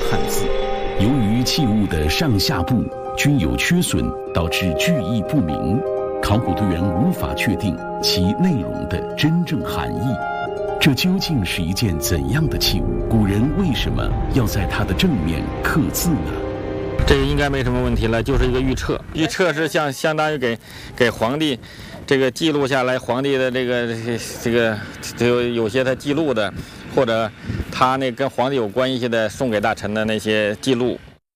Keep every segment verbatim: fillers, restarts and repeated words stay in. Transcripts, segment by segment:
汉字。由于器物的上下部均有缺损，导致句意不明，考古队员无法确定其内容的真正含义。这究竟是一件怎样的器物？古人为什么要在它的正面刻字呢？ 这个应该没什么问题了，就是一个玉册。玉册是像相当于给给皇帝这个记录下来皇帝的这个这个就有些他记录的，或者他那跟皇帝有关系的送给大臣的那些记录。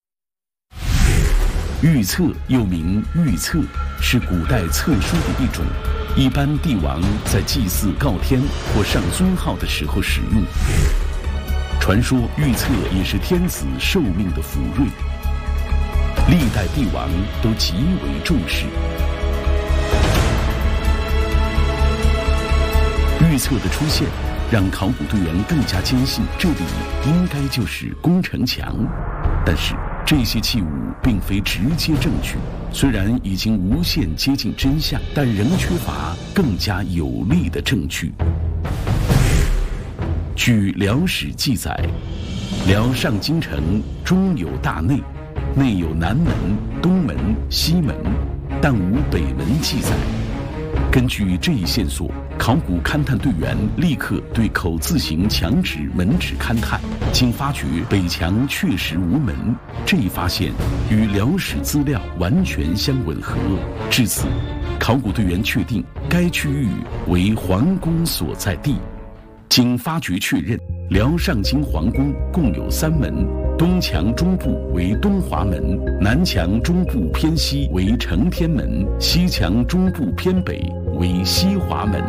玉册又名玉册，是古代册书的一种，一般帝王在祭祀告天或上尊号的时候使用。传说玉册也是天子寿命的福瑞，历代帝王都极为重视。玉册的出现，让考古队员更加坚信这里应该就是宫城墙。但是这些器物并非直接证据，虽然已经无限接近真相，但仍缺乏更加有力的证据。据《辽史》记载，辽上京城中有大内，内有南门、东门、西门，但无北门记载。根据这一线索，考古勘探队员立刻对口字形墙纸门纸勘探，经发觉北墙确实无门，这一发现与辽史资料完全相吻合。至此，考古队员确定该区域为皇宫所在地。经发掘确认，辽上京皇宫共有三门，东墙中部为东华门，南墙中部偏西为承天门，西墙中部偏北为西华门。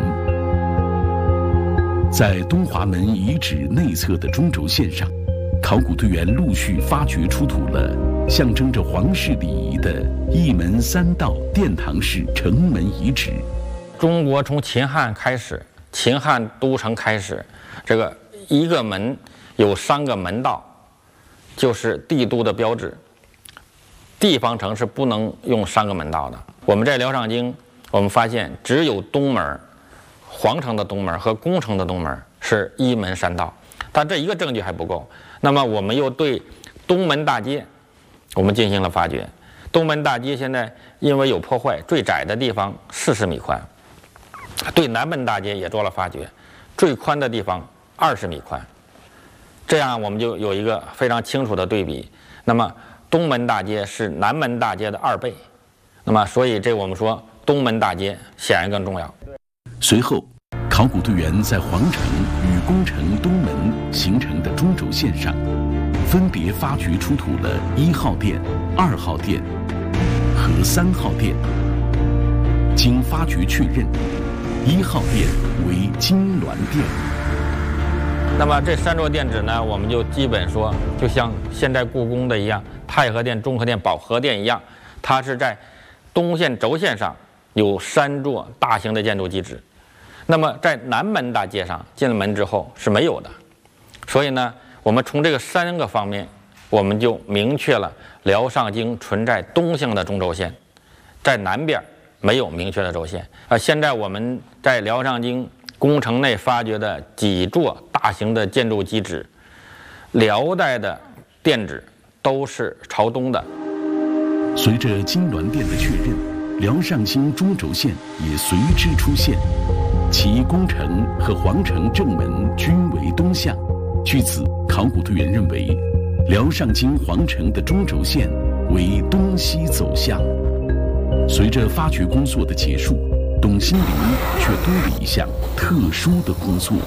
在东华门遗址内侧的中轴线上，考古队员陆续发掘出土了象征着皇室礼仪的一门三道殿堂式城门遗址。 中国从秦汉开始，秦汉都城开始，这个一个门有三个门道，就是帝都的标志。地方城是不能用三个门道的。我们在辽上京，我们发现只有东门，皇城的东门和宫城的东门是一门三道，但这一个证据还不够。那么我们又对东门大街，我们进行了发掘。东门大街现在因为有破坏，最窄的地方四十米宽。对南门大街也做了发掘，最宽的地方二十米宽，这样我们就有一个非常清楚的对比。那么东门大街是南门大街的二倍，那么所以这我们说东门大街显然更重要。 随后，考古队员在皇城与宫城东门形成的中轴线上，分别发掘出土了一号殿、二号殿和三号殿。经发掘确认，一号殿为金銮殿。 那么这三座殿址呢，我们就基本说，就像现在故宫的一样，太和殿、中和殿、保和殿一样，它是在东线轴线上有三座大型的建筑基址。那么在南门大街上进了门之后是没有的，所以呢，我们从这个三个方面，我们就明确了辽上京存在东向的中轴线，在南边没有明确的轴线。呃，现在我们在辽上京宫城内发掘的几座大型的建筑基址，辽代的殿址都是朝东的。 随着金銮殿的确认，辽上京中轴线也随之出现，其宫城和皇城正门均为东向。据此，考古队员认为，辽上京皇城的中轴线为东西走向。随着发掘工作的结束，董新林却多了一项特殊的工作。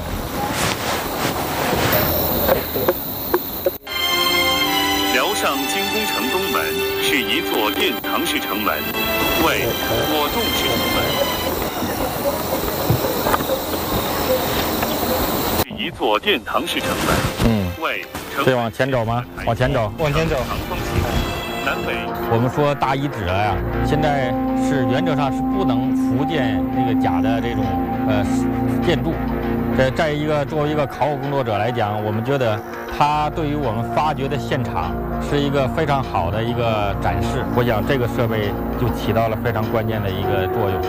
辽上京宫城东门是一座殿堂式城门，为果冻式城门。是一座殿堂式城门， 嗯， 为这往前走吗？往前走，往前走。 南北。 我们说大遗址了呀，现在是原则上是不能复建那个假的这种呃建筑。呃，再一个，作为一个考古工作者来讲，我们觉得它对于我们发掘的现场是一个非常好的一个展示。我想这个设备就起到了非常关键的一个作用。